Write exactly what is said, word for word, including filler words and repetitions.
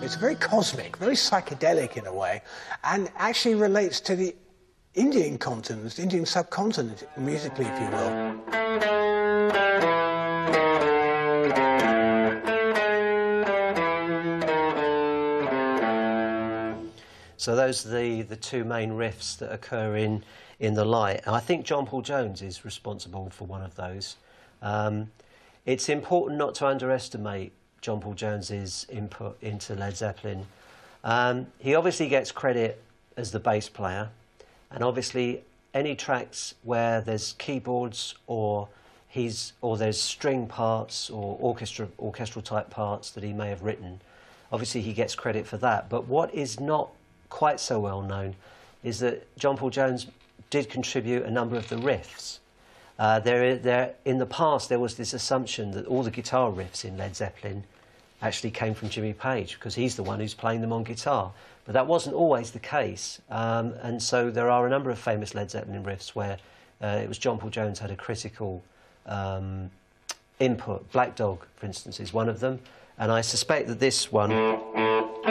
It's very cosmic, very psychedelic in a way, and actually relates to the Indian continent, Indian subcontinent, musically, if you will. So those are the, the two main riffs that occur in, in The Light. And I think John Paul Jones is responsible for one of those. Um, it's important not to underestimate John Paul Jones's input into Led Zeppelin. Um, he obviously gets credit as the bass player, and obviously any tracks where there's keyboards or he's or there's string parts or orchestra orchestral type parts that he may have written, obviously he gets credit for that. But what is not quite so well known is that John Paul Jones did contribute a number of the riffs. Uh, there, there, in the past, there was this assumption that all the guitar riffs in Led Zeppelin actually came from Jimmy Page, because he's the one who's playing them on guitar. But that wasn't always the case, um, and so there are a number of famous Led Zeppelin riffs where uh, it was John Paul Jones had a critical um, input. Black Dog, for instance, is one of them, and I suspect that this one